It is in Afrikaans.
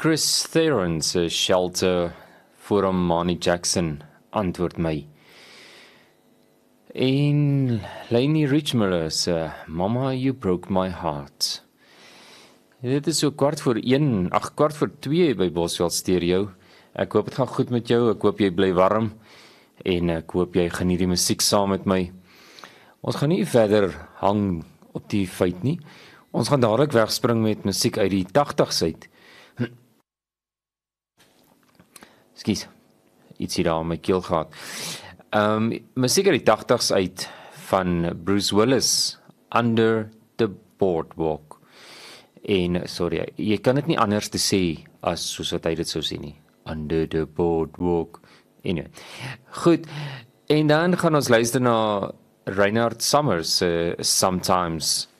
Chris Theron se Shelter voor Mani Jackson antwoord my. En Lainey Richmiller se Mama You Broke My Heart. Dit is so 1:15 by Boswell Stereo. Ek hoop dit gaan goed met jou, ek hoop jy bly warm en ek hoop jy geniet die musiek saam met my. Ons gaan nie verder hang op die feit nie. Ons gaan dadelik wegspring met musiek uit die 80s uit. Skus, iets hier daar in my keel gehad. Musiek uit die 80s uit van Bruce Willis, Under the Boardwalk. En, sorry, jy kan dit nie anders te sê as soos wat hy dit sou sê nie. Under the Boardwalk. Anyway. Goed, en dan gaan ons luister na Reinhard Summers, Sometimes.